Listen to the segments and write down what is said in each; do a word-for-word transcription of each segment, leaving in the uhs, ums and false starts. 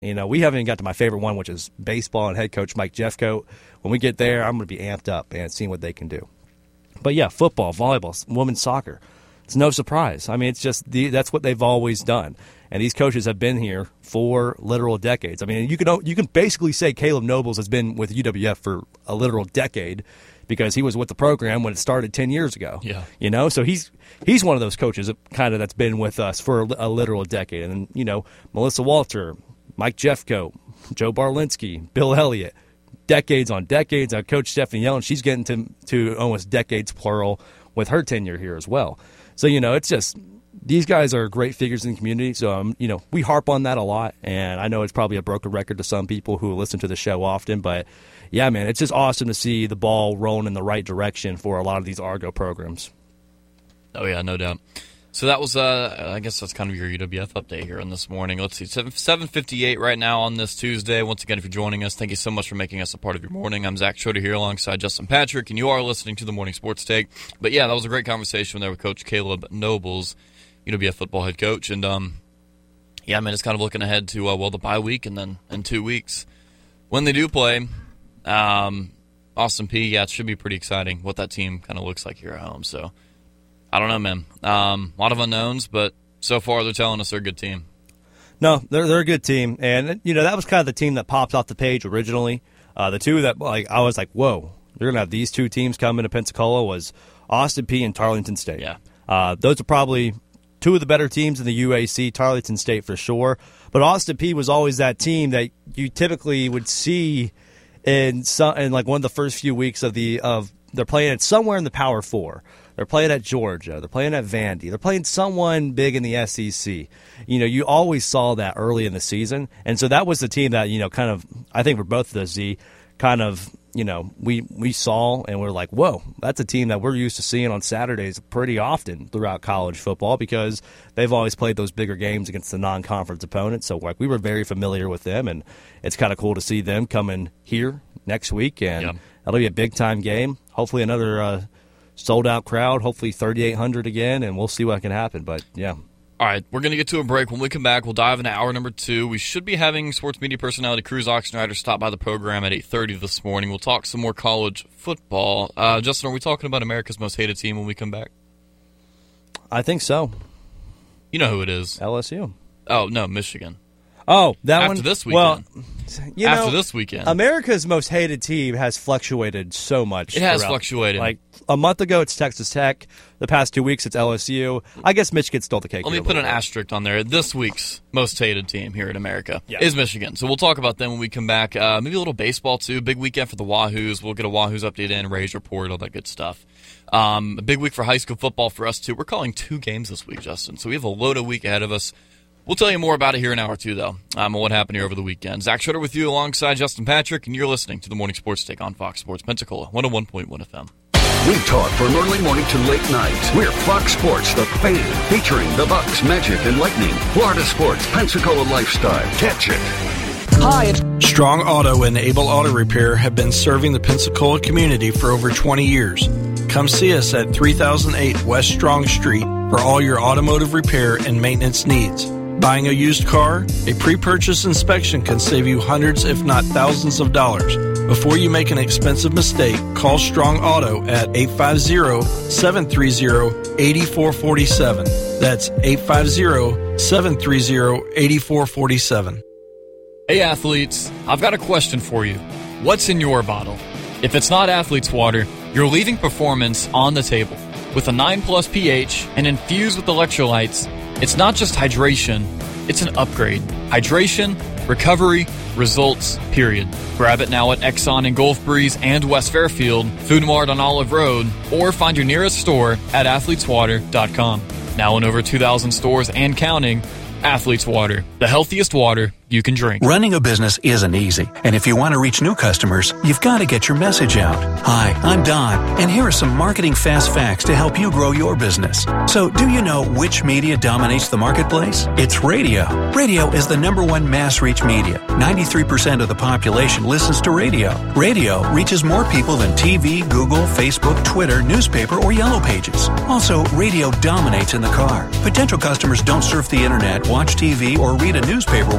You know, we haven't even got to my favorite one, which is baseball and head coach Mike Jeffcoat. When we get there, I'm going to be amped up and seeing what they can do. But, yeah, football, volleyball, women's soccer, it's no surprise. I mean, it's just the, that's what they've always done. And these coaches have been here for literal decades. I mean, you can you can basically say Caleb Nobles has been with U W F for a literal decade because he was with the program when it started ten years ago. Yeah. You know, so he's he's one of those coaches that kind of that's been with us for a, a literal decade. And then, you know, Melissa Walter, Mike Jeffcoat, Joe Barlinski, Bill Elliott, decades on decades. Our coach Stephanie Yellen, she's getting to to almost decades plural with her tenure here as well. So, you know, it's just these guys are great figures in the community. So, um, you know, we harp on that a lot. And I know it's probably a broken record to some people who listen to the show often. But, yeah, man, it's just awesome to see the ball rolling in the right direction for a lot of these Argo programs. Oh, yeah, no doubt. So that was, uh, I guess that's kind of your U W F update here on this morning. Let's see, seven fifty-eight right now on this Tuesday. Once again, if you're joining us, thank you so much for making us a part of your morning. I'm Zach Schroeder here alongside Justin Patrick, and you are listening to the Morning Sports Take. But, yeah, that was a great conversation there with Coach Caleb Nobles, U W F football head coach. And, um, yeah, man, it's kind of looking ahead to, uh, well, the bye week and then in two weeks. When they do play, um, Austin Peay, yeah, it should be pretty exciting what that team kind of looks like here at home. So, I don't know, man. Um, a lot of unknowns, but so far they're telling us they're a good team. No, they're they're a good team, and you know that was kind of the team that popped off the page originally. Uh, the two that like I was like, whoa, you're gonna have these two teams coming to Pensacola was Austin Peay and Tarleton State. Yeah, uh, those are probably two of the better teams in the U A C. Tarleton State for sure, but Austin Peay was always that team that you typically would see in some in like one of the first few weeks of the of they're playing it somewhere in the Power Four. They're playing at Georgia. They're playing at Vandy. They're playing someone big in the S E C. You know, you always saw that early in the season. And so that was the team that, you know, kind of, I think for both of those, Z, kind of, you know, we, we saw and we're like, whoa, that's a team that we're used to seeing on Saturdays pretty often throughout college football because they've always played those bigger games against the non-conference opponents. So, like, we were very familiar with them, and it's kind of cool to see them coming here next week. And yep. That'll be a big-time game. Hopefully another uh, – sold-out crowd, hopefully thirty-eight hundred again, and we'll see what can happen. But, yeah. All right, we're going to get to a break. When we come back, we'll dive into hour number two. We should be having sports media personality Cruz Oxenrider stop by the program at eight thirty this morning. We'll talk some more college football. Uh, Justin, are we talking about America's most hated team when we come back? I think so. You know who it is. L S U. Oh, no, Michigan. Oh, that After one? After this weekend. Well, you know, After this weekend. America's most hated team has fluctuated so much. It has throughout. fluctuated. Like, a month ago, it's Texas Tech. The past two weeks, it's L S U. I guess Michigan stole the cake. Let me put an bit. asterisk on there. This week's most hated team here in America yeah. is Michigan. So we'll talk about them when we come back. Uh, maybe a little baseball, too. Big weekend for the Wahoos. We'll get a Wahoos update in, Rays report, all that good stuff. Um, a big week for high school football for us, too. We're calling two games this week, Justin. So we have a loaded week ahead of us. We'll tell you more about it here in hour two, though, um, on what happened here over the weekend. Zach Schroeder with you alongside Justin Patrick, and you're listening to the Morning Sports Take on Fox Sports Pensacola, one oh one point one F M. We talk from early morning to late night. We're Fox Sports, the fan, featuring the Bucks, Magic, and Lightning. Florida Sports, Pensacola lifestyle. Catch it. Hi, it's Strong Auto and Able Auto Repair have been serving the Pensacola community for over twenty years. Come see us at three thousand eight West Strong Street for all your automotive repair and maintenance needs. Buying a used car? A pre-purchase inspection can save you hundreds, if not thousands of dollars. Before you make an expensive mistake, call Strong Auto at eight five zero, seven three zero, eight four four seven. That's eight five zero, seven three zero, eight four four seven. Hey athletes, I've got a question for you. What's in your bottle? If it's not Athlete's Water, you're leaving performance on the table. With a nine plus pH and infused with electrolytes, it's not just hydration, it's an upgrade. Hydration, recovery, results, period. Grab it now at Exxon in Gulf Breeze and West Fairfield, Food Mart on Olive Road, or find your nearest store at athletes water dot com. Now in over two thousand stores and counting, Athlete's Water, the healthiest water you can drink. Running a business isn't easy, and if you want to reach new customers, you've got to get your message out. Hi, I'm Don, and here are some marketing fast facts to help you grow your business. So, do you know which media dominates the marketplace? It's radio. Radio is the number one mass reach media. ninety-three percent of the population listens to radio. Radio reaches more people than T V, Google, Facebook, Twitter, newspaper, or Yellow Pages. Also, radio dominates in the car. Potential customers don't surf the internet, watch T V, or read a newspaper while driving.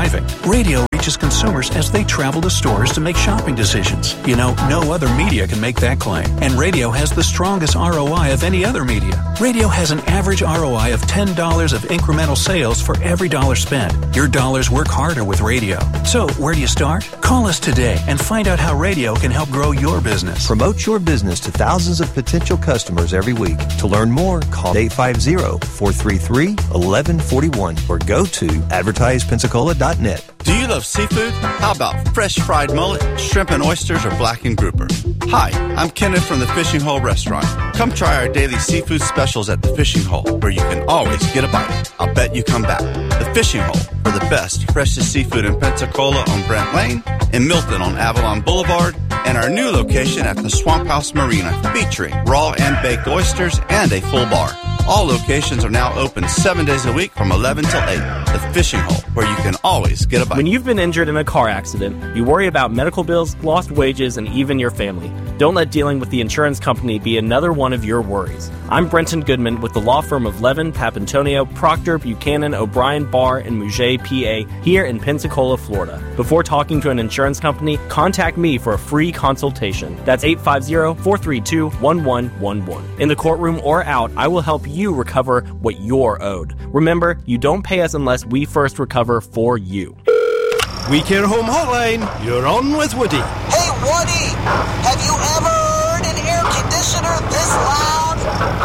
driving. Radio reaches consumers as they travel to stores to make shopping decisions. You know, no other media can make that claim. And radio has the strongest R O I of any other media. Radio has an average R O I of ten dollars of incremental sales for every dollar spent. Your dollars work harder with radio. So, where do you start? Call us today and find out how radio can help grow your business. Promote your business to thousands of potential customers every week. To learn more, call eight five zero, four three three, one one four one or go to advertise pensacola dot net. Do you love seafood? How about fresh fried mullet, shrimp and oysters, or blackened grouper? Hi, I'm Kenneth from the Fishing Hole Restaurant. Come try our daily seafood specials at the Fishing Hole, where you can always get a bite. I'll bet you come back. The Fishing Hole, for the best, freshest seafood in Pensacola on Brent Lane, in Milton on Avalon Boulevard, and our new location at the Swamp House Marina, featuring raw and baked oysters and a full bar. All locations are now open seven days a week from eleven till eight. The Fishing Hole, where you can always get a bite. When you've been injured in a car accident, you worry about medical bills, lost wages, and even your family. Don't let dealing with the insurance company be another one of your worries. I'm Brenton Goodman with the law firm of Levin, Papantonio, Proctor, Buchanan, O'Brien, Barr, and Mouget, P A, here in Pensacola, Florida. Before talking to an insurance company, contact me for a free consultation. That's eight five zero, four three two, one one one one. In the courtroom or out, I will help you recover what you're owed. Remember, you don't pay us unless we first recover for you. We Care Home Hotline, you're on with Woody. Hey, Woody! Have you ever heard an air conditioner this loud?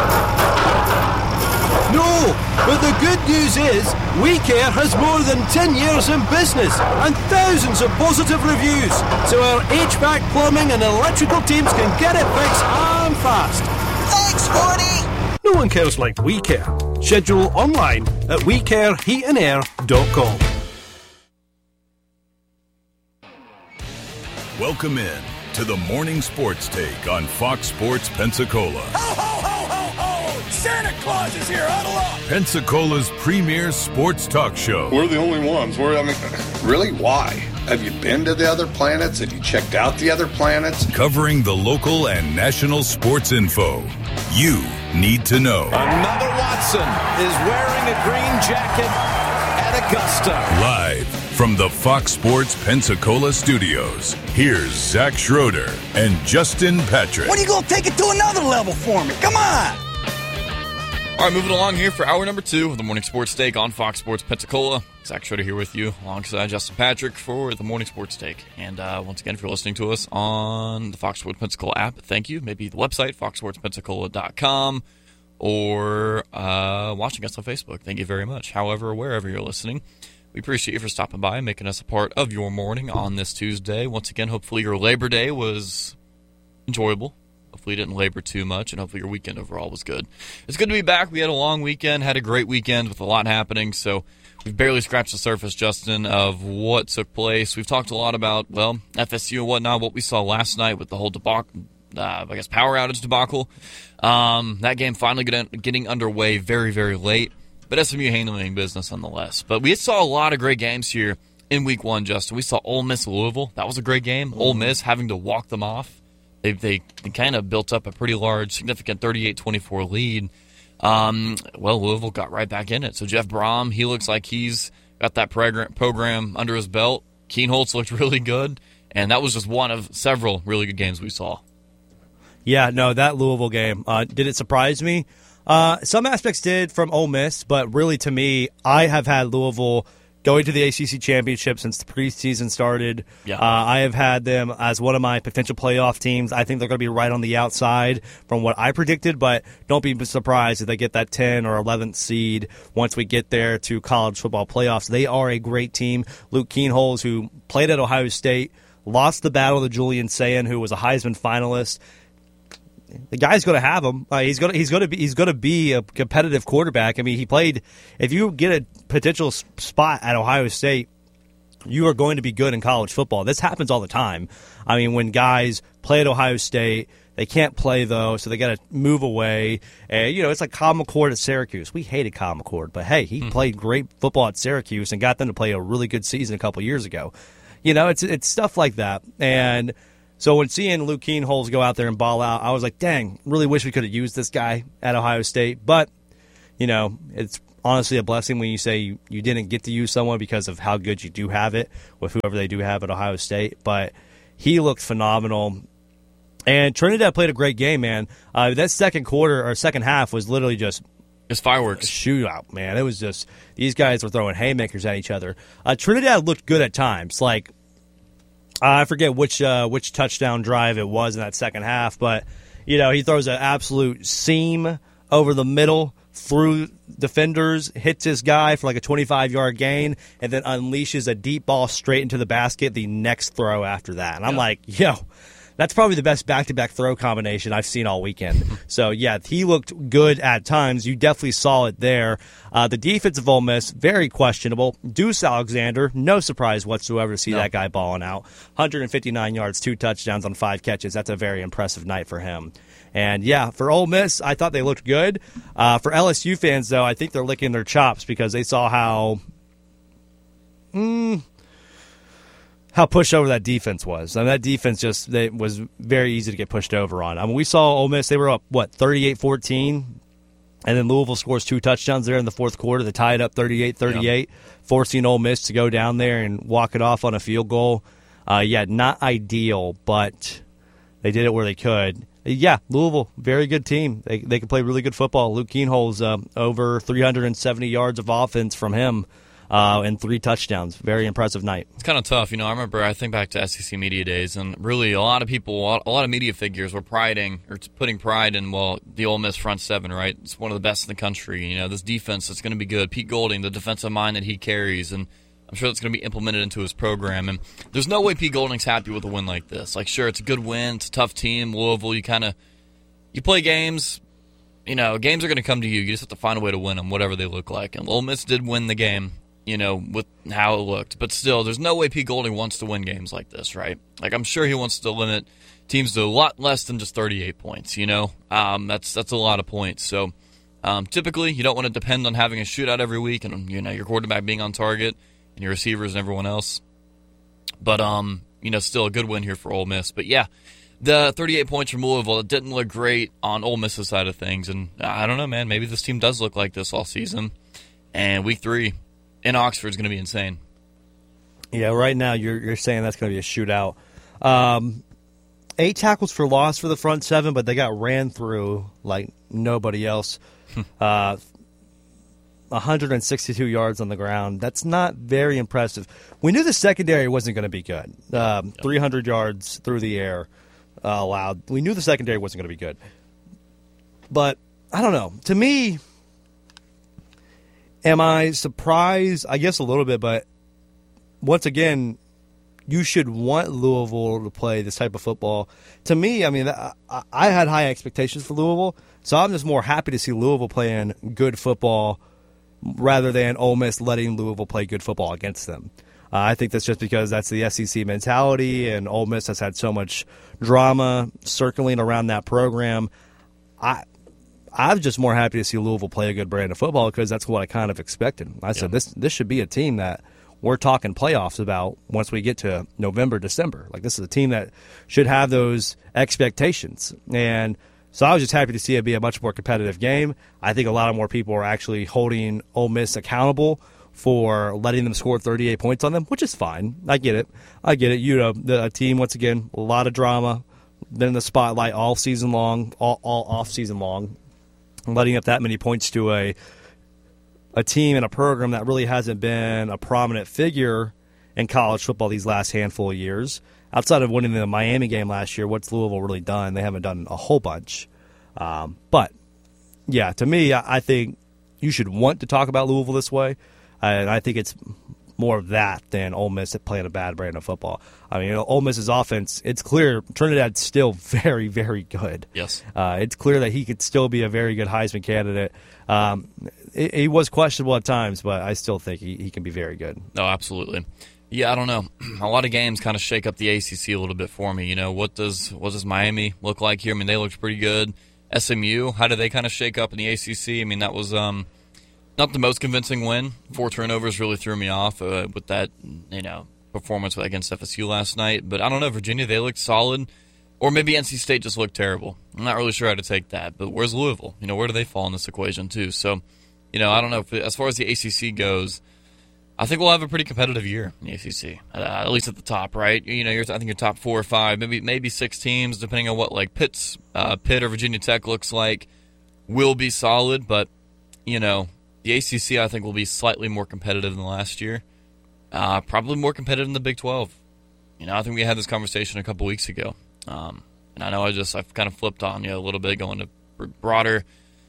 No, but the good news is, We Care has more than ten years in business and thousands of positive reviews, so our H V A C, plumbing and electrical teams can get it fixed and fast. Thanks, Woody! No one cares like We Care. Schedule online at we care heat and air dot com. Welcome in to the Morning Sports Take on Fox Sports Pensacola. Ho, ho, ho, ho, ho! Santa Claus is here, huddle up! Pensacola's premier sports talk show. We're the only ones. We're, I mean, really, why? Have you been to the other planets? Have you checked out the other planets? Covering the local and national sports info you need to know. Another Watson is wearing a green jacket at Augusta. Live from the Fox Sports Pensacola studios, here's Zach Schroeder and Justin Patrick. When are you going to take it to another level for me? Come on! All right, moving along here for hour number two of the Morning Sports Take on Fox Sports Pensacola. Zach Schroeder here with you alongside Justin Patrick for the Morning Sports Take. And uh, once again, if you're listening to us on the Fox Sports Pensacola app, thank you. Maybe the website, fox sports pensacola dot com, or uh, watching us on Facebook. Thank you very much. However, wherever you're listening, we appreciate you for stopping by and making us a part of your morning on this Tuesday. Once again, hopefully your Labor Day was enjoyable. Hopefully you didn't labor too much, and hopefully your weekend overall was good. It's good to be back. We had a long weekend, had a great weekend with a lot happening, so we've barely scratched the surface, Justin, of what took place. We've talked a lot about, well, F S U and whatnot, what we saw last night with the whole debacle, uh, I guess power outage debacle. Um, that game finally getting underway very, very late, but S M U handling business nonetheless. But we saw a lot of great games here in week one, Justin. We saw Ole Miss Louisville. That was a great game. Mm-hmm. Ole Miss having to walk them off. They, they they kind of built up a pretty large, significant thirty-eight twenty-four lead. Um, well, Louisville got right back in it. So Jeff Brom, he looks like he's got that program, program under his belt. Keenholz looked really good, and that was just one of several really good games we saw. Yeah, no, that Louisville game, uh, did it surprise me? Uh, some aspects did from Ole Miss, but really to me, I have had Louisville going to the A C C championship since the preseason started. Yeah. Uh, I have had them as one of my potential playoff teams. I think they're going to be right on the outside from what I predicted, but don't be surprised if they get that ten or eleventh seed once we get there to college football playoffs. They are a great team. Luke Keenholz, who played at Ohio State, lost the battle to Julian Sayin, who was a Heisman finalist. The guy's going to have him. Uh, he's going to he's going to be he's going to be a competitive quarterback. I mean, he played. If you get a potential spot at Ohio State, you are going to be good in college football. This happens all the time. I mean, when guys play at Ohio State, they can't play though, so they got to move away. And you know, it's like Kyle McCord at Syracuse. We hated Kyle McCord, but hey, he hmm. played great football at Syracuse and got them to play a really good season a couple years ago. You know, it's it's stuff like that. And so when seeing Luke Keenholz go out there and ball out, I was like, dang, really wish we could have used this guy at Ohio State. But, you know, it's honestly a blessing when you say you, you didn't get to use someone because of how good you do have it with whoever they do have at Ohio State. But he looked phenomenal. And Trinidad played a great game, man. Uh, that second quarter or second half was literally just it's fireworks. A shootout, man. It was just these guys were throwing haymakers at each other. Uh, Trinidad looked good at times. Like uh, I forget which uh, which touchdown drive it was in that second half, but you know he throws an absolute seam over the middle through defenders, hits his guy for like a twenty-five yard gain, and then unleashes a deep ball straight into the basket the next throw after that. And I'm yeah. like, yo. That's probably the best back-to-back throw combination I've seen all weekend. So, yeah, he looked good at times. You definitely saw it there. Uh, the defense of Ole Miss, very questionable. Deuce Alexander, no surprise whatsoever to see no. that guy balling out. one hundred fifty-nine yards, two touchdowns on five catches. That's a very impressive night for him. And, yeah, for Ole Miss, I thought they looked good. Uh, for L S U fans, though, I think they're licking their chops because they saw how mm, – how pushed over that defense was. I mean, that defense just they, was very easy to get pushed over on. I mean, we saw Ole Miss, they were up, what, thirty-eight fourteen? And then Louisville scores two touchdowns there in the fourth quarter. They tied up thirty-eight thirty-eight, yeah. forcing Ole Miss to go down there and walk it off on a field goal. Uh, yeah, not ideal, but they did it where they could. Yeah, Louisville, very good team. They they can play really good football. Luke Keenholz, uh, over three hundred seventy yards of offense from him. Uh, and three touchdowns. Very impressive night. It's kind of tough. You know, I remember, I think back to S E C Media Days, and really a lot of people, a lot of media figures were priding, or putting pride in, well, the Ole Miss front seven, right? It's one of the best in the country. You know, this defense is going to be good. Pete Golding, the defensive mind that he carries, and I'm sure that's going to be implemented into his program. And there's no way Pete Golding's happy with a win like this. Like, sure, it's a good win. It's a tough team. Louisville, you kind of, you play games, you know, games are going to come to you. You just have to find a way to win them, whatever they look like. And Ole Miss did win the game. You know, with how it looked. But still, there's no way Pete Golding wants to win games like this, right? Like, I'm sure he wants to limit teams to a lot less than just thirty-eight points, you know? Um, that's that's a lot of points. So, um, typically, you don't want to depend on having a shootout every week and, you know, your quarterback being on target and your receivers and everyone else. But, um, you know, still a good win here for Ole Miss. But, yeah, the thirty-eight points from Louisville, it didn't look great on Ole Miss's side of things. And I don't know, man, maybe this team does look like this all season. And week three in Oxford is going to be insane. Yeah, right now you're you're saying that's going to be a shootout. Um, eight tackles for loss for the front seven, but they got ran through like nobody else. uh, one hundred sixty-two yards on the ground. That's not very impressive. We knew the secondary wasn't going to be good. Um, yep. three hundred yards through the air uh, allowed. We knew the secondary wasn't going to be good. But I don't know. To me, am I surprised? I guess a little bit, but once again, you should want Louisville to play this type of football. To me, I mean, I, I had high expectations for Louisville, so I'm just more happy to see Louisville playing good football rather than Ole Miss letting Louisville play good football against them. Uh, I think that's just because that's the S E C mentality, and Ole Miss has had so much drama circling around that program. I I'm just more happy to see Louisville play a good brand of football because that's what I kind of expected. I said yeah. this this should be a team that we're talking playoffs about once we get to November, December. Like, this is a team that should have those expectations. And so I was just happy to see it be a much more competitive game. I think a lot of more people are actually holding Ole Miss accountable for letting them score thirty-eight points on them, which is fine. I get it. I get it. You know, the a team, once again, a lot of drama, been in the spotlight all season long, all, all off season long. Letting up that many points to a a team and a program that really hasn't been a prominent figure in college football these last handful of years. Outside of winning the Miami game last year, what's Louisville really done? They haven't done a whole bunch. Um, but, yeah, to me, I, I think you should want to talk about Louisville this way. And I think it's more of that than Ole Miss playing a bad brand of football. I mean, you know, Ole Miss's offense, it's clear Trinidad's still very, very good. Yes. Uh, it's clear that he could still be a very good Heisman candidate. Um, it, he was questionable at times, but I still think he, he can be very good. No, absolutely. Yeah, I don't know. A lot of games kind of shake up the A C C a little bit for me. You know, what does what does Miami look like here? I mean, they looked pretty good. S M U, how do they kind of shake up in the A C C? I mean, that was um, not the most convincing win. Four turnovers really threw me off uh, with that, you know, performance against F S U last night. But I don't know, Virginia, they looked solid. Or maybe N C State just looked terrible. I'm not really sure how to take that. But where's Louisville? You know, where do they fall in this equation, too? So, you know, I don't know if as far as the A C C goes, I think we'll have a pretty competitive year in the A C C, uh, at least at the top, right? You know, you're, I think your top four or five, maybe maybe six teams, depending on what like Pitt's uh, Pitt or Virginia Tech looks like, will be solid. But you know, the A C C I think will be slightly more competitive than last year, uh, probably more competitive than the Big twelve. You know, I think we had this conversation a couple weeks ago, um, and I know I just I've kind of flipped on you know, a little bit, going to broader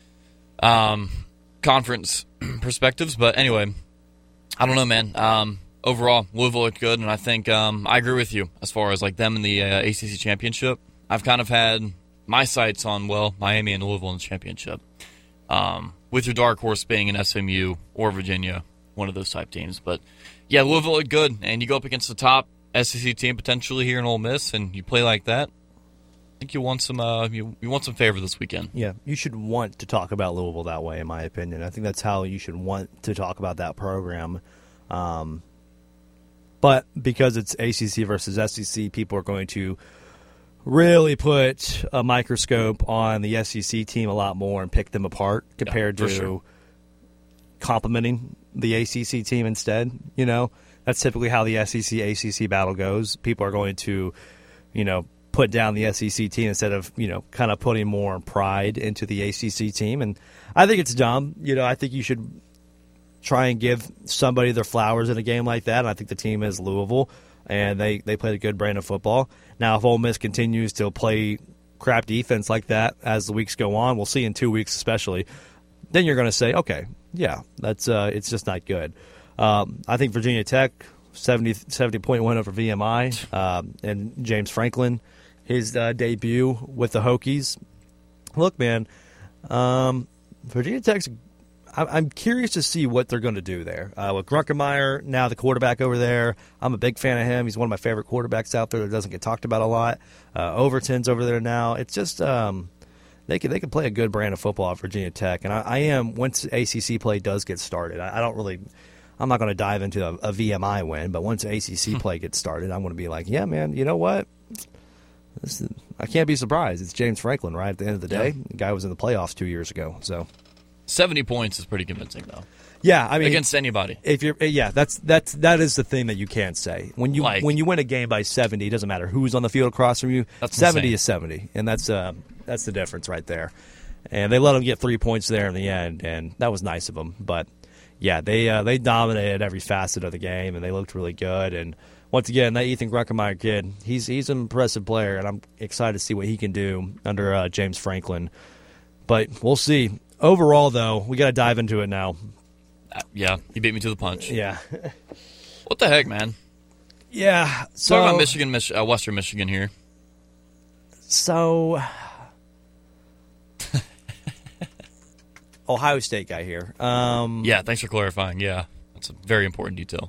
um, conference perspectives, but anyway. I don't know, man. Um, overall, Louisville looked good, and I think um, I agree with you as far as like them in the uh, A C C championship. I've kind of had my sights on, well, Miami and Louisville in the championship, um, with your dark horse being an S M U or Virginia, one of those type teams. But, yeah, Louisville looked good, and you go up against the top S E C team potentially here in Ole Miss, and you play like that. I think you want some uh, you, you want some favor this weekend. Yeah, you should want to talk about Louisville that way, in my opinion. I think that's how you should want to talk about that program. Um, but because it's A C C versus S E C, people are going to really put a microscope on the S E C team a lot more and pick them apart compared yeah, to sure. complimenting the A C C team instead. You know, that's typically how the S E C A C C battle goes. People are going to, you know, put down the S E C team instead of, you know, kind of putting more pride into the A C C team. And I think it's dumb. You know, I think you should try and give somebody their flowers in a game like that. And I think the team is Louisville, and they, they played a good brand of football. Now, if Ole Miss continues to play crap defense like that as the weeks go on, we'll see in two weeks especially, then you're going to say, okay, yeah, that's uh, it's just not good. Um, I think Virginia Tech, seventy, seventy-point win over V M I, um, and James Franklin, his uh, debut with the Hokies. Look, man, um, Virginia Tech's – I'm curious to see what they're going to do there. Uh, with Grunkemeyer, now the quarterback over there, I'm a big fan of him. He's one of my favorite quarterbacks out there that doesn't get talked about a lot. Uh, Overton's over there now. It's just um, they can they can play a good brand of football at Virginia Tech. And I, I am, once A C C play does get started, I, I don't really – I'm not going to dive into a, a V M I win, but once A C C play gets started, I'm going to be like, yeah, man, you know what? This is, I can't be surprised. It's James Franklin, right? At the end of the day, yeah. The guy was in the playoffs two years ago. So, seventy points is pretty convincing, though. Yeah, I mean, against anybody. If you're, yeah, that's that's that is the thing that you can't say when you like, when you win a game by seventy. It doesn't matter who's on the field across from you. That's seventy insane. is seventy, and that's uh, that's the difference right there. And they let them get three points there in the end, and that was nice of them. But yeah, they uh, they dominated every facet of the game, and they looked really good. And once again, that Ethan Grunkemeyer kid, he's he's an impressive player, and I'm excited to see what he can do under uh, James Franklin. But we'll see. Overall, though, we got to dive into it now. Uh, yeah, you beat me to the punch. Yeah. What the heck, man? Yeah. So talking about Michigan, Mich- uh, Western Michigan here. So, Ohio State guy here. Um, yeah, thanks for clarifying. Yeah, that's a very important detail.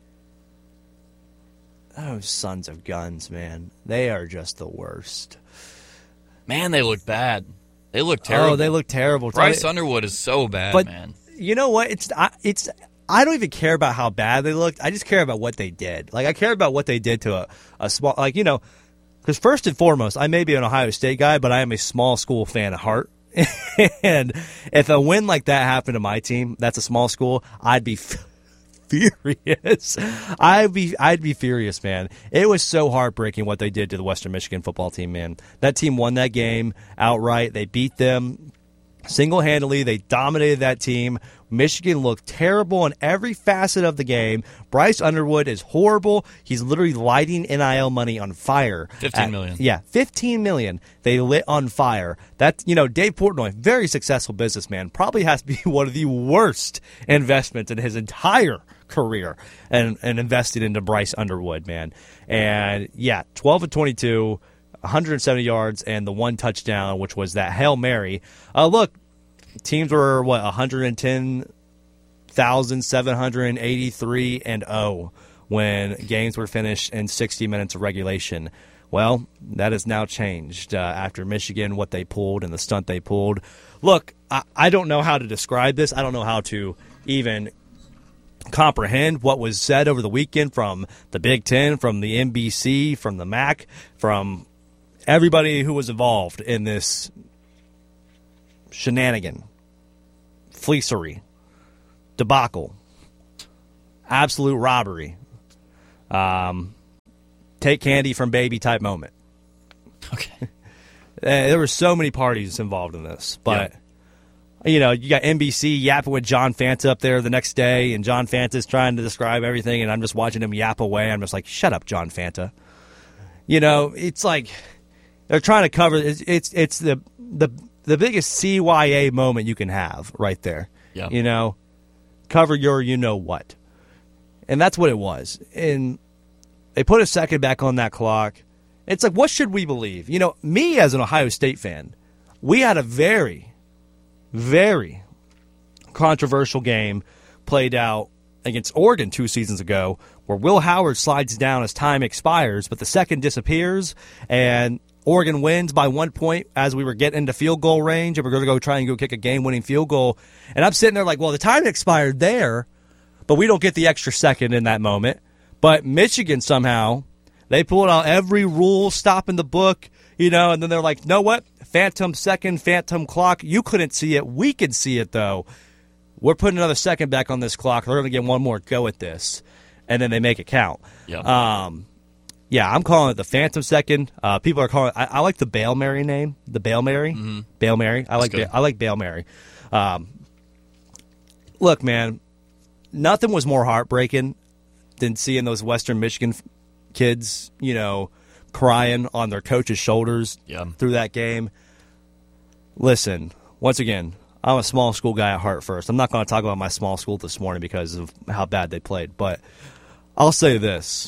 Those sons of guns, man. They are just the worst. Man, they look bad. They look terrible. Oh, they look terrible. Bryce Underwood is so bad, but man. You know what? It's I, it's. I don't even care about how bad they looked. I just care about what they did. Like, I care about what they did to a, a small, like, you know, because first and foremost, I may be an Ohio State guy, but I am a small school fan at heart. And if a win like that happened to my team, that's a small school, I'd be f- furious. I'd be, I'd be furious, man. It was so heartbreaking what they did to the Western Michigan football team, man. That team won that game outright. They beat them single-handedly. They dominated that team. Michigan looked terrible in every facet of the game. Bryce Underwood is horrible. He's literally lighting N I L money on fire. Fifteen million. At, yeah, fifteen million. They lit on fire. That, you know, Dave Portnoy, very successful businessman, probably has to be one of the worst investments in his entire career, and and invested into Bryce Underwood, man. And yeah, twelve of twenty-two. one hundred seventy yards and the one touchdown, which was that Hail Mary. Uh, look, teams were, what, one hundred ten thousand seven hundred eighty-three and oh when games were finished in sixty minutes of regulation. Well, that has now changed uh, after Michigan, what they pulled and the stunt they pulled. Look, I, I don't know how to describe this. I don't know how to even comprehend what was said over the weekend from the Big Ten, from the N B C, from the M A C, from everybody who was involved in this shenanigan, fleecery. debacle, absolute robbery, um, take candy from baby type moment. Okay. There were so many parties involved in this, but yeah. you know, you got N B C yapping with John Fanta up there the next day, and John Fanta's trying to describe everything, and I'm just watching him yap away. I'm just like, shut up, John Fanta. You know, it's like they're trying to cover. It's it's, it's the the the biggest C Y A moment you can have right there. Yeah. You know, cover your you know what, and that's what it was. And they put a second back on that clock. It's like, what should we believe? You know, me as an Ohio State fan, we had a very, very controversial game played out against Oregon two seasons ago where Will Howard slides down as time expires, but the second disappears, and Oregon wins by one point as we were getting into field goal range, and we're going to go try and go kick a game-winning field goal. And I'm sitting there like, well, the time expired there, but we don't get the extra second in that moment. But Michigan somehow... they pulled out every rule, stop in the book, you know, and then they're like, know what? Phantom second, phantom clock. You couldn't see it. We could see it, though. We're putting another second back on this clock. They're going to get one more go at this. And then they make it count. Yeah, um, yeah I'm calling it the phantom second. Uh, people are calling it, I, I like the Bail Mary name, the Bail Mary. Mm-hmm. Bail Mary. I That's like good. ba- I like Bail Mary. Um, look, man, nothing was more heartbreaking than seeing those Western Michigan f- kids, you know, crying on their coach's shoulders yeah. through that game. Listen, once again, I'm a small school guy at heart first. I'm not going to talk about my small school this morning because of how bad they played, but I'll say this.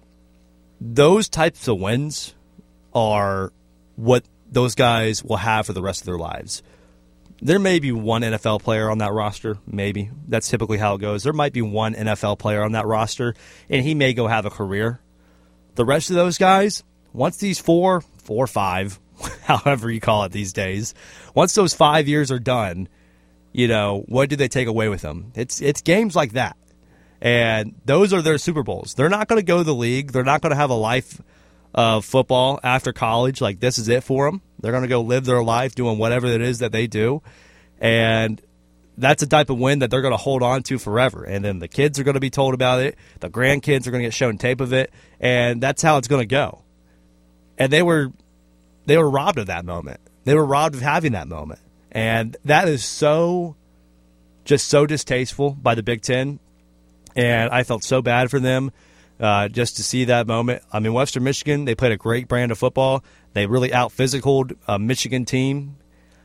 Those types of wins are what those guys will have for the rest of their lives. There may be one N F L player on that roster, maybe. That's typically how it goes. There might be one N F L player on that roster, and he may go have a career. The rest of those guys, once these four, four or five, however you call it these days, once those five years are done, you know, what do they take away with them? It's it's games like that. And those are their Super Bowls. They're not going to go to the league. They're not going to have a life of football after college. Like, this is it for them. They're going to go live their life doing whatever it is that they do. And that's a type of win that they're going to hold on to forever. And then the kids are going to be told about it. The grandkids are going to get shown tape of it. And that's how it's going to go. And they were they were robbed of that moment. They were robbed of having that moment. And that is so, just so distasteful by the Big Ten. And I felt so bad for them uh, just to see that moment. I mean, Western Michigan, they played a great brand of football. They really out-physicaled a Michigan team.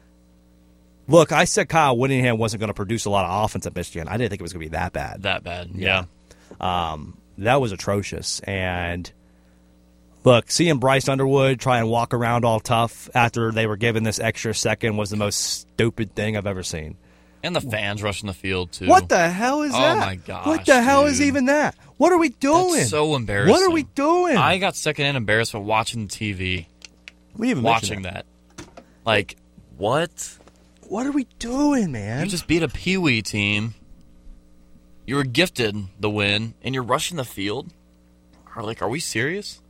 Look, I said Kyle Whittingham wasn't going to produce a lot of offense at Michigan. I didn't think it was going to be that bad. That bad, yeah. yeah. Um, that was atrocious. And, look, seeing Bryce Underwood try and walk around all tough after they were given this extra second was the most stupid thing I've ever seen. And the fans rushing the field, too. What the hell is oh that? Oh, my gosh, What the hell dude. is even that? What are we doing? That's so embarrassing. What are we doing? I got second-hand embarrassment watching the T V. We even watching that. that. Like, what? What are we doing, man? You just beat a Pee-wee team. You were gifted the win, and you're rushing the field? Are, like, are we serious?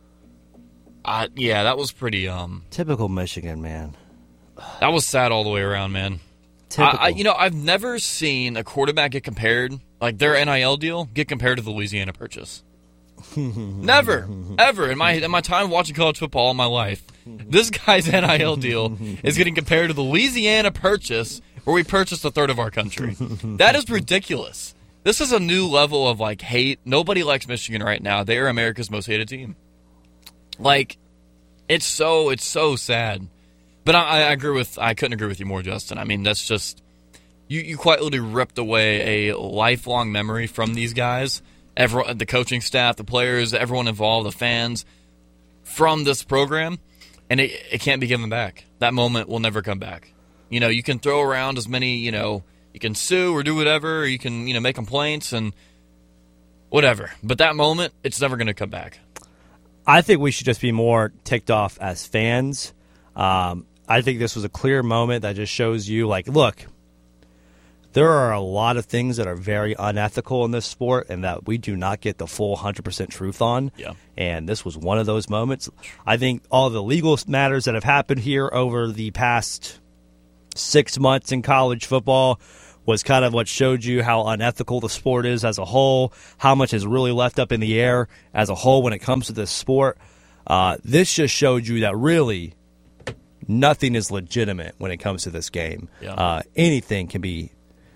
Uh, yeah, that was pretty... um. Typical Michigan, man. That was sad all the way around, man. I, I, you know, I've never seen a quarterback get compared, like their N I L deal, get compared to the Louisiana Purchase. Never, ever in my in my time watching college football all my life, this guy's N I L deal is getting compared to the Louisiana Purchase, where we purchased a third of our country. That is ridiculous. This is a new level of like hate. Nobody likes Michigan right now. They are America's most hated team. Like, it's so it's so sad. But I, I agree with I couldn't agree with you more, Justin. I mean, that's just you, you quite literally ripped away a lifelong memory from these guys, everyone, the coaching staff, the players, everyone involved, the fans, from this program, and it, it can't be given back. That moment will never come back. You know, you can throw around as many, you know, you can sue or do whatever, or you can, you know, make complaints and whatever. But that moment, it's never going to come back. I think we should just be more ticked off as fans. Um, I think this was a clear moment that just shows you, like, look, there are a lot of things that are very unethical in this sport and that we do not get the full one hundred percent truth on. Yeah. And this was one of those moments. I think all the legal matters that have happened here over the past six months in college football was kind of what showed you how unethical the sport is as a whole, how much is really left up in the air as a whole when it comes to this sport. Uh, this just showed you that really nothing is legitimate when it comes to this game. Yeah. Uh, anything can be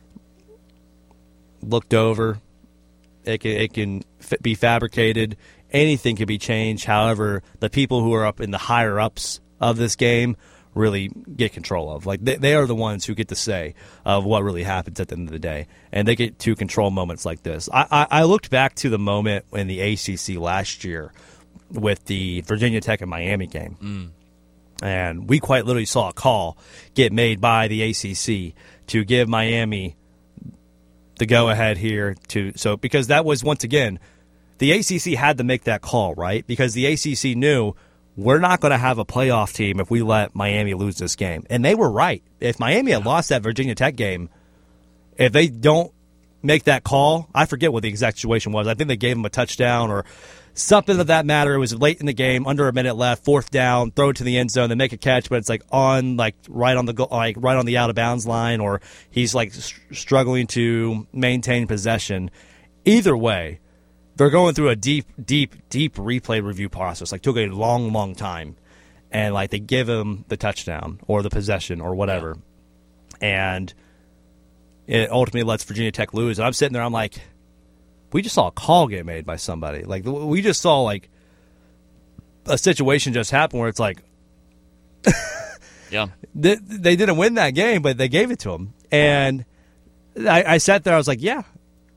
looked over. It can, it can f- be fabricated. Anything can be changed. However, the people who are up in the higher ups of this game really get control of. Like they, they are the ones who get to say of what really happens at the end of the day, and they get to control moments like this. I, I, I looked back to the moment in the A C C last year with the Virginia Tech and Miami game, Mm. and we quite literally saw a call get made by the A C C to give Miami the go-ahead here to so because that was once again the A C C had to make that call, right? Because the A C C knew we're not going to have a playoff team if we let Miami lose this game. And they were right. If Miami had lost that Virginia Tech game, if they don't make that call, I forget what the exact situation was. I think they gave them a touchdown or something of that matter. It was late in the game, under a minute left, fourth down, throw it to the end zone, they make a catch, but it's like on like right on the go, like right on the out of bounds line, or he's like st- struggling to maintain possession. Either way, they're going through a deep, deep, deep replay review process. Like, took a long, long time. And, like, they give him the touchdown or the possession or whatever. Yeah. And it ultimately lets Virginia Tech lose. And I'm sitting there, I'm like, we just saw a call get made by somebody. Like, we just saw, like, a situation just happen where it's like, yeah, they, they didn't win that game, but they gave it to them. And I, I sat there, I was like, yeah.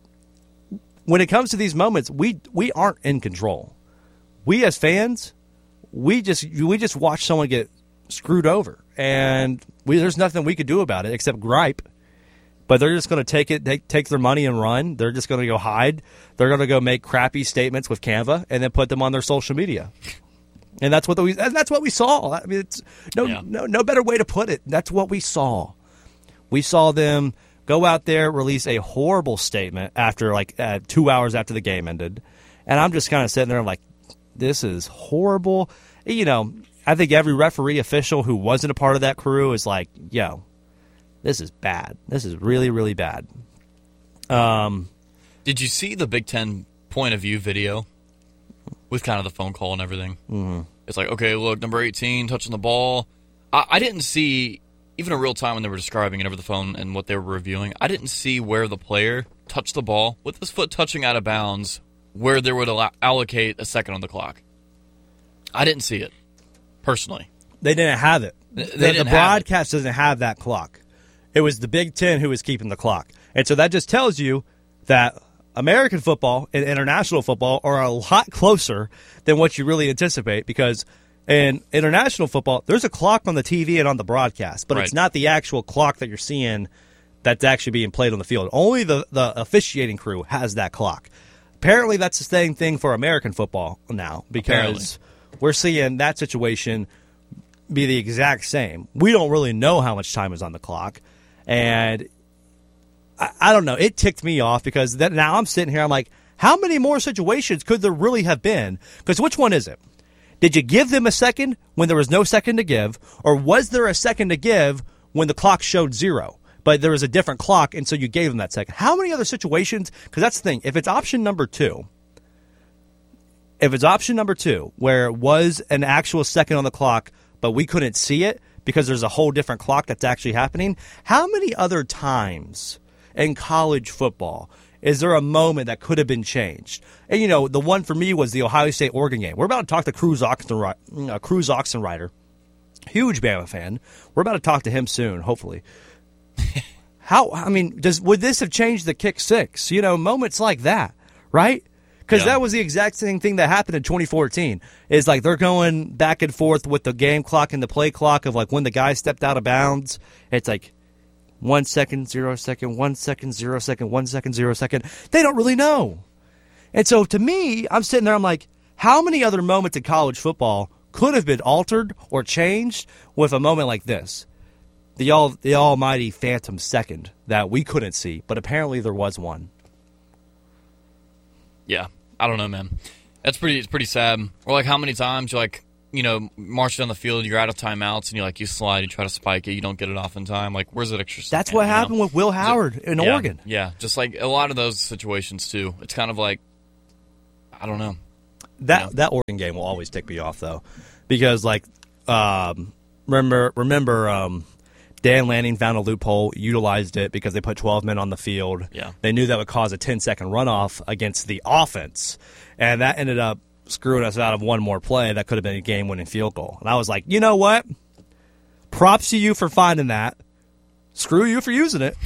When it comes to these moments, we we aren't in control. We as fans, we just we just watch someone get screwed over, and we, there's nothing we could do about it except gripe. But they're just going to take it, take, take their money and run. They're just going to go hide. They're going to go make crappy statements with Canva and then put them on their social media. And that's what the, and that's what we saw. I mean, it's no yeah. no no better way to put it. That's what we saw. We saw them go out there, release a horrible statement after like uh, two hours after the game ended. And I'm just kind of sitting there like, this is horrible. You know, I think every referee official who wasn't a part of that crew is like, yo, this is bad. This is really, really bad. Um, Did you see the Big Ten point of view video with kind of the phone call and everything? Mm-hmm. It's like, okay, look, number eighteen touching the ball. I, I didn't see... Even in real time when they were describing it over the phone and what they were reviewing, I didn't see where the player touched the ball with his foot touching out of bounds where they would allow- allocate a second on the clock. I didn't see it, personally. They didn't have it. They the didn't the have broadcast it. doesn't have that clock. It was the Big Ten who was keeping the clock. And so that just tells you that American football and international football are a lot closer than what you really anticipate, because in international football, there's a clock on the T V and on the broadcast, but right. it's not the actual clock that you're seeing that's actually being played on the field. Only the, the officiating crew has that clock. Apparently, that's the same thing for American football now, because Apparently. we're seeing that situation be the exact same. We don't really know how much time is on the clock, and I, I don't know. It ticked me off because that, now I'm sitting here, I'm like, how many more situations could there really have been? Because which one is it? Did you give them a second when there was no second to give, or was there a second to give when the clock showed zero, but there was a different clock, and so you gave them that second? How many other situations? Because that's the thing. If it's option number two, if it's option number two, where it was an actual second on the clock, but we couldn't see it because there's a whole different clock that's actually happening, how many other times in college football is there a moment that could have been changed? And, you know, the one for me was the Ohio State-Oregon game. We're about to talk to Cruz Oxenrider, uh, Cruz Oxenrider, huge Bama fan. We're about to talk to him soon, hopefully. How, I mean, does would this have changed the kick six? You know, moments like that, right? Because Yeah. that was the exact same thing that happened in twenty fourteen. Is like they're going back and forth with the game clock and the play clock of like when the guy stepped out of bounds. It's like, One second, zero second, one second, zero second, one second, zero second. They don't really know. And so to me, I'm sitting there, I'm like, how many other moments in college football could have been altered or changed with a moment like this? The all the almighty phantom second that we couldn't see, but apparently there was one. Yeah, I don't know, man. That's pretty. It's pretty sad. Or like, how many times you're like, you know, march down the field, you're out of timeouts, and you like you slide, you try to spike it, you don't get it off in time. Like, where's that extra second? That's what happened know? with Will Howard Just, in yeah, Oregon. Yeah, just like a lot of those situations too. It's kind of like, I don't know. That you know? that Oregon game will always tick me off though, because like um, remember remember um, Dan Lanning found a loophole, utilized it because they put twelve men on the field. Yeah. They knew that would cause a ten second runoff against the offense, and that ended up screwing us out of one more play that could have been a game-winning field goal. And I was like, you know what? Props to you for finding that. Screw you for using it.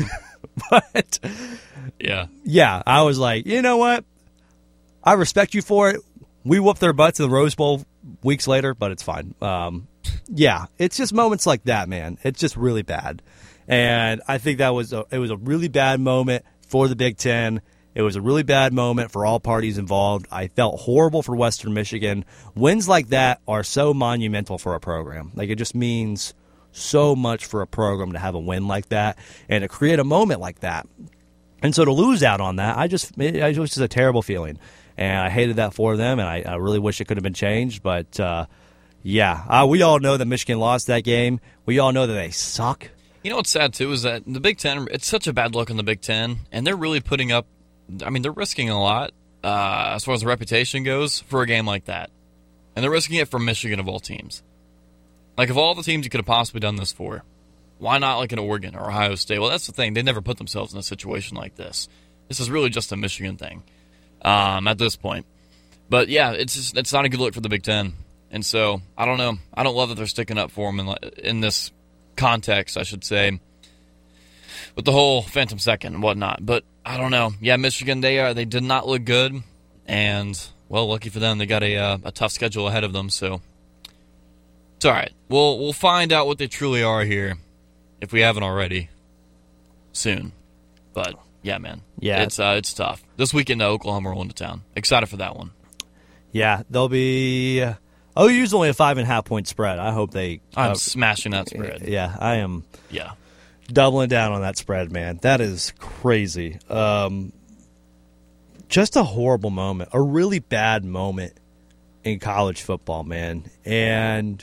But yeah, yeah, I was like, you know what? I respect you for it. We whooped their butts in the Rose Bowl weeks later, but it's fine. Um, yeah, it's just moments like that, man. It's just really bad, and I think that was a, it was a really bad moment for the Big Ten. It was a really bad moment for all parties involved. I felt horrible for Western Michigan. Wins like that are so monumental for a program. Like, it just means so much for a program to have a win like that and to create a moment like that. And so to lose out on that, I just it, it was just a terrible feeling. And I hated that for them, and I, I really wish it could have been changed. But, uh, yeah, uh, we all know that Michigan lost that game. We all know that they suck. You know what's sad, too, is that the Big Ten, it's such a bad look in the Big Ten, and they're really putting up, I mean, they're risking a lot uh, as far as the reputation goes for a game like that. And they're risking it for Michigan of all teams. Like, of all the teams you could have possibly done this for, why not like an Oregon or Ohio State? Well, that's the thing. They never put themselves in a situation like this. This is really just a Michigan thing um, at this point. But, yeah, it's just, it's not a good look for the Big Ten. And so, I don't know. I don't love that they're sticking up for them in, in this context, I should say, with the whole Phantom Second and whatnot. But I don't know. Yeah, Michigan, they are, they did not look good. And, well, lucky for them, they got a, uh, a tough schedule ahead of them. So it's all right. We'll, we'll find out what they truly are here, if we haven't already, soon. But, yeah, man. Yeah. It's, uh, it's tough. This weekend, uh, Oklahoma roll into town. Excited for that one. Yeah, they'll be uh, – O U's only a five and a half point spread. I hope they – I'm uh, smashing that spread. Yeah, I am – Yeah. doubling down on that spread, man. That is crazy. Um, just a horrible moment, a really bad moment in college football, man. And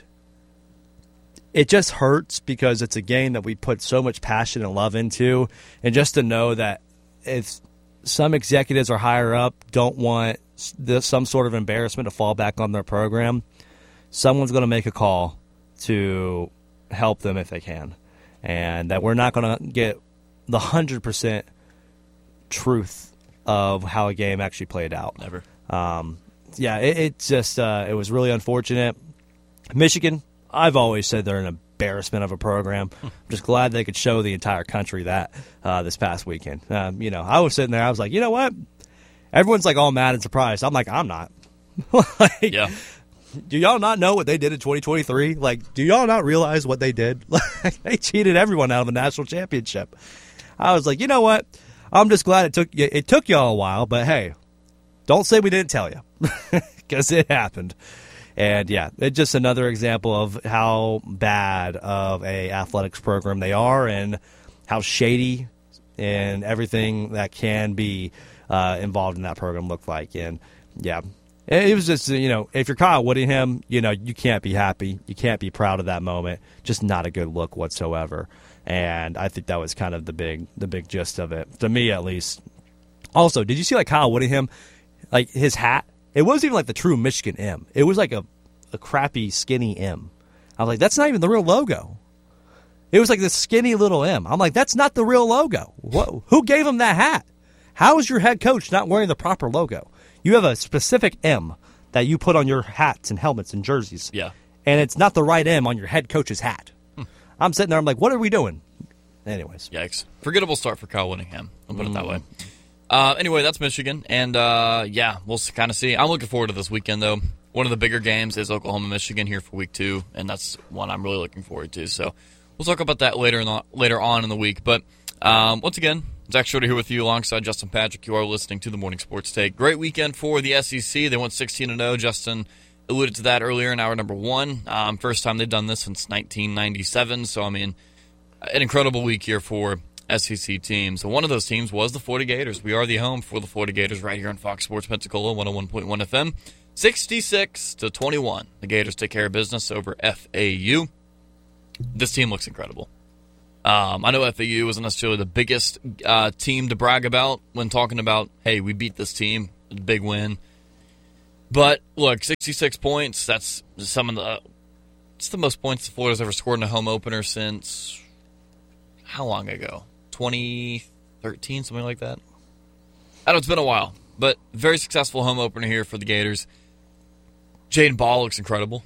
it just hurts because it's a game that we put so much passion and love into. And just to know that if some executives are higher up don't want this, some sort of embarrassment to fall back on their program, someone's going to make a call to help them if they can. And that we're not going to get the one hundred percent truth of how a game actually played out. Never. Um, yeah, it, it just uh, it was really unfortunate. Michigan, I've always said they're an embarrassment of a program. I'm just glad they could show the entire country that uh, this past weekend. Um, you know, I was sitting there, I was like, you know what? Everyone's like all mad and surprised. I'm like, I'm not. like, yeah. Do y'all not know what they did in twenty twenty-three? Like, do y'all not realize what they did? Like, they cheated everyone out of the national championship. I was like, you know what? I'm just glad it took it took y'all a while, but hey, don't say we didn't tell you, because it happened. And yeah, it's just another example of how bad of a athletics program they are, and how shady and everything that can be uh, involved in that program look like. And yeah. It was just, you know, if you're Kyle Whittingham, you know, you can't be happy. You can't be proud of that moment. Just not a good look whatsoever. And I think that was kind of the big the big gist of it, to me at least. Also, did you see, like, Kyle Whittingham, like, his hat? It wasn't even like the true Michigan M. It was like a, a crappy, skinny M. I was like, that's not even the real logo. It was like this skinny little M. I'm like, that's not the real logo. What, who gave him that hat? How is your head coach not wearing the proper logo? You have a specific M that you put on your hats and helmets and jerseys. Yeah. And it's not the right M on your head coach's hat. Hmm. I'm sitting there, I'm like, what are we doing? Anyways. Yikes. Forgettable start for Kyle Whittingham. I'll put mm. it that way. Uh, anyway, that's Michigan. And, uh, yeah, we'll kind of see. I'm looking forward to this weekend, though. One of the bigger games is Oklahoma-Michigan here for week two, and that's one I'm really looking forward to. So we'll talk about that later in the, later on in the week. But um, once again, Zach Schroeder here with you alongside Justin Patrick. You are listening to the Morning Sports Take. Great weekend for the S E C. They went sixteen and oh. Justin alluded to that earlier in hour number one. Um, first time they've done this since nineteen ninety-seven. So, I mean, an incredible week here for S E C teams. And one of those teams was the Florida Gators. We are the home for the Florida Gators right here on Fox Sports Pensacola, one oh one point one F M. sixty-six to twenty-one. The Gators take care of business over F A U. This team looks incredible. Um, I know F A U isn't necessarily the biggest uh, team to brag about when talking about, hey, we beat this team, a big win. But look, sixty-six points, that's some of the it's the most points Florida's ever scored in a home opener since how long ago? twenty thirteen, something like that. I know it's been a while, but very successful home opener here for the Gators. Jaden Ball looks incredible.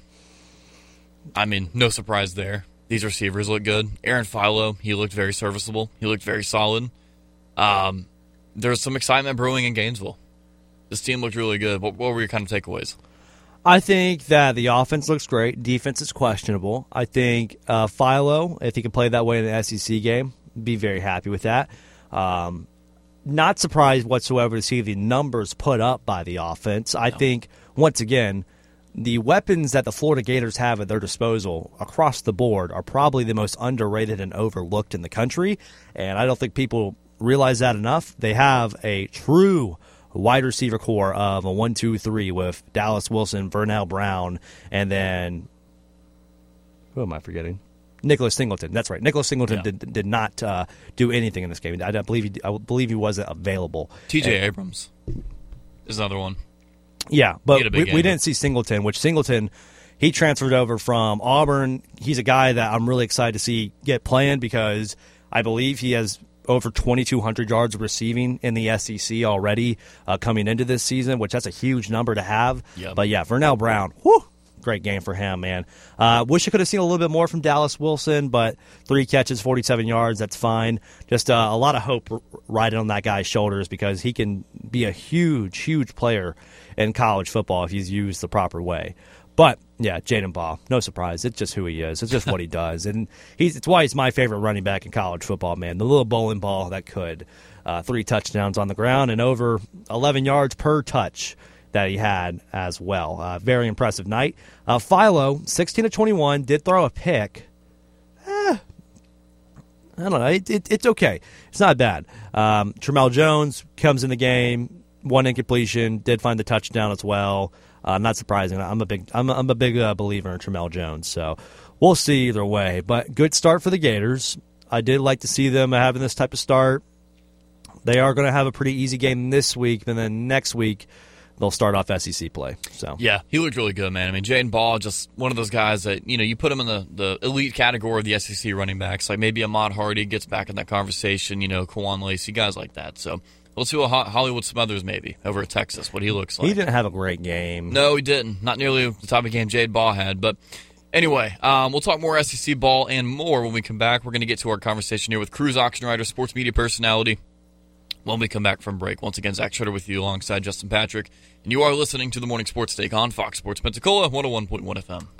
I mean, no surprise there. These receivers look good. Aaron Philo, he looked very serviceable. He looked very solid. Um, there's some excitement brewing in Gainesville. This team looked really good. What, what were your kind of takeaways? I think that the offense looks great. Defense is questionable. I think uh, Philo, if he can play that way in the S E C game, be very happy with that. Um, not surprised whatsoever to see the numbers put up by the offense. I no. think, once again, the weapons that the Florida Gators have at their disposal across the board are probably the most underrated and overlooked in the country, and I don't think people realize that enough. They have a true wide receiver core of a one two three with Dallas Wilson, Vernell Brown, and then who am I forgetting? Nicholas Singleton. That's right. Nicholas Singleton yeah. did, did not uh, do anything in this game. I, I believe he, I believe he wasn't available. T J Abrams is another one. Yeah, but we, we didn't see Singleton, which Singleton, he transferred over from Auburn. He's a guy that I'm really excited to see get playing because I believe he has over twenty-two hundred yards receiving in the S E C already uh, coming into this season, which that's a huge number to have. Yep. But, yeah, Vernell Brown, whew, great game for him, man. Uh, wish I could have seen a little bit more from Dallas Wilson, but three catches, forty-seven yards, that's fine. Just uh, a lot of hope r- riding on that guy's shoulders because he can be a huge, huge player in college football if he's used the proper way. But, yeah, Jaden Ball, no surprise. It's just who he is. It's just what he does. And he's it's why he's my favorite running back in college football, man. The little bowling ball that could. Uh, three touchdowns on the ground and over eleven yards per touch that he had as well. Uh, very impressive night. Uh, Philo, sixteen to twenty-one, did throw a pick. Eh, I don't know. It, it, it's okay. It's not bad. Um, Tramel Jones comes in the game, one incompletion, did find the touchdown as well. Uh, not surprising. I'm a big, I'm a, I'm a big uh, believer in Tramel Jones. So we'll see either way. But good start for the Gators. I did like to see them having this type of start. They are going to have a pretty easy game this week, and then next week they'll start off S E C play. So yeah, he looked really good, man. I mean, Jaden Ball, just one of those guys that, you know, you put him in the, the elite category of the S E C running backs. Like maybe Ahmad Hardy gets back in that conversation, you know, Kawan Lacey, guys like that. So we'll see what Hollywood Smothers maybe over at Texas, what he looks like. He didn't have a great game. No, he didn't. Not nearly the type of game Jaden Ball had. But anyway, um, we'll talk more S E C ball and more when we come back. We're going to get to our conversation here with Cruise Auction Rider, sports media personality, when we come back from break. Once again, Zach Schroeder with you alongside Justin Patrick. And you are listening to the Morning Sports Take on Fox Sports Pensacola, one oh one point one F M.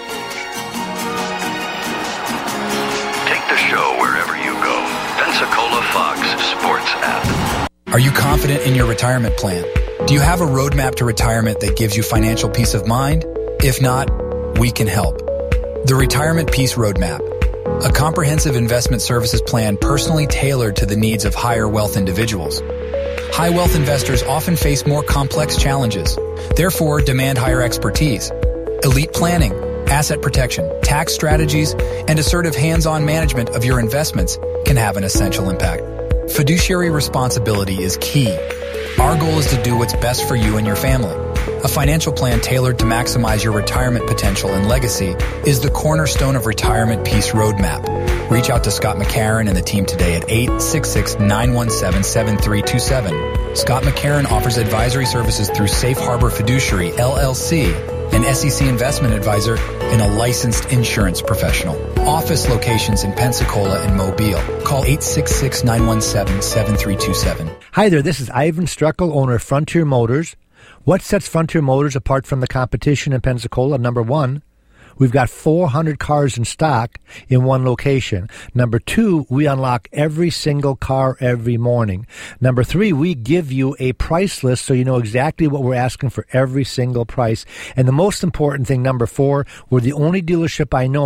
Take the show wherever you go. Pensacola Fox Sports app. Are you confident in your retirement plan? Do you have a roadmap to retirement that gives you financial peace of mind? If not, we can help. The Retirement Peace Roadmap, a comprehensive investment services plan personally tailored to the needs of higher wealth individuals. High wealth investors often face more complex challenges, therefore demand higher expertise. Elite planning, asset protection, tax strategies, and assertive hands-on management of your investments can have an essential impact. Fiduciary responsibility is key. Our goal is to do what's best for you and your family. A financial plan tailored to maximize your retirement potential and legacy is the cornerstone of Retirement Peace Roadmap. Reach out to Scott McCarron and the team today at eight six six, nine one seven, seven three two seven. Scott McCarron offers advisory services through Safe Harbor Fiduciary, L L C, an S E C investment advisor, and a licensed insurance professional. Office locations in Pensacola and Mobile. Call eight six six, nine one seven, seven three two seven. Hi there, this is Ivan Struckel, owner of Frontier Motors. What sets Frontier Motors apart from the competition in Pensacola? Number one, we've got four hundred cars in stock in one location. Number two, we unlock every single car every morning. Number three, we give you a price list so you know exactly what we're asking for every single price. And the most important thing, number four, we're the only dealership I know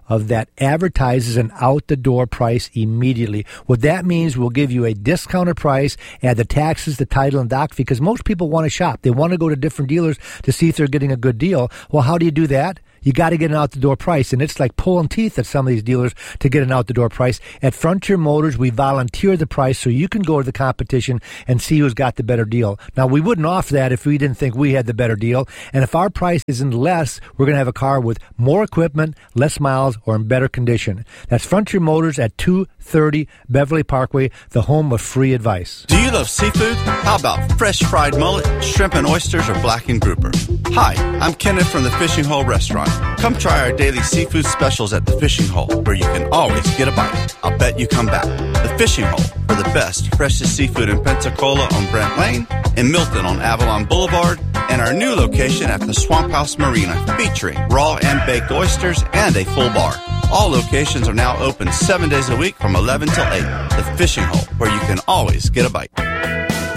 of that advertises an out-the-door price immediately. What that means, we'll give you a discounted price, add the taxes, the title, and doc fee, because most people want to shop. They want to go to different dealers to see if they're getting a good deal. Well, how do you do that? You got to get an out-the-door price, and it's like pulling teeth at some of these dealers to get an out-the-door price. At Frontier Motors, we volunteer the price so you can go to the competition and see who's got the better deal. Now, we wouldn't offer that if we didn't think we had the better deal, and if our price isn't less, we're going to have a car with more equipment, less miles, or in better condition. That's Frontier Motors at two thirty Beverly Parkway, the home of free advice. Do you love seafood? How about fresh fried mullet, shrimp and oysters, or blackened grouper? Hi, I'm Kenneth from the Fishing Hole Restaurant. Come try our daily seafood specials at the Fishing Hole, where you can always get a bite. I'll bet you come back. The Fishing Hole for the best, freshest seafood in Pensacola on Brent Lane, in Milton on Avalon Boulevard, and our new location at the Swamp House Marina, featuring raw and baked oysters and a full bar. All locations are now open seven days a week from eleven till eight. The Fishing Hole, where you can always get a bite.